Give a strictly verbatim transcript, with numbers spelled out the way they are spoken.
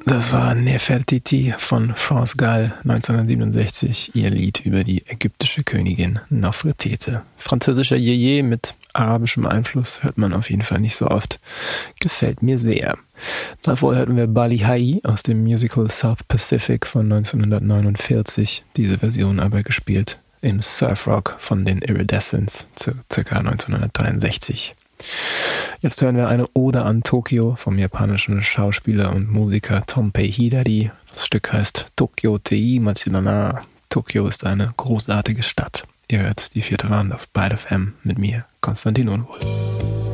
Das war Nefertiti von France Gall neunzehnhundertsiebenundsechzig, ihr Lied über die ägyptische Königin Nofretete. Französischer Yeye mit arabischem Einfluss hört man auf jeden Fall nicht so oft. Gefällt mir sehr. Davor hörten wir Bali Ha'i aus dem Musical South Pacific von neunzehnhundertneunundvierzig, diese Version aber gespielt im Surfrock von den Iridescents, ca. neunzehnhundertdreiundsechzig. Jetzt hören wir eine Ode an Tokio vom japanischen Schauspieler und Musiker Tompei Hidari. Das Stück heißt Tokyo Tei Machidana. Tokio ist eine großartige Stadt. Ihr hört die vierte Wand auf Byte F M mit mir, Konstantin Unruh.